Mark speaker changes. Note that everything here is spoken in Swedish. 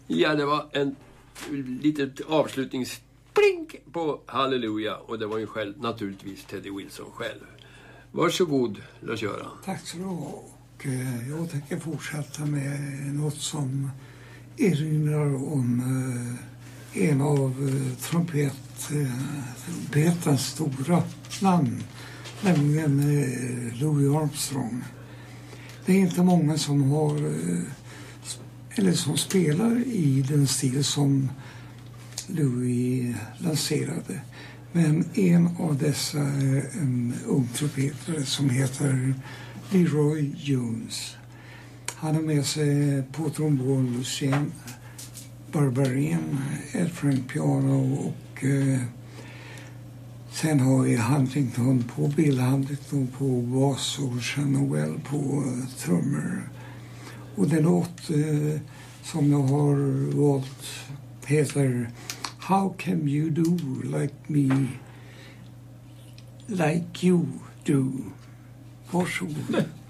Speaker 1: Ja, det var en litet avslutningsplink på Halleluja. Och det var ju själv, naturligtvis Teddy Wilson själv. Varsågod, Lars-Göran.
Speaker 2: Tack så du ha. Och jag tänker fortsätta med något som erinrar om en av trumpetens stora namn, nämligen Louis Armstrong. Det är inte många som har eller som spelar i den stil som Louis lanserade. Men en av dessa är en ung trumpetare som heter Leroy Jones. Han har med sig på trombon Lucien Barbarin, Edfred piano och sen har vi Huntington på Bill Huntington på bas och Sean Noel på trummor. Och den låt som jag har valt heter How Can You Do Like Me Like You Do. Varsågod.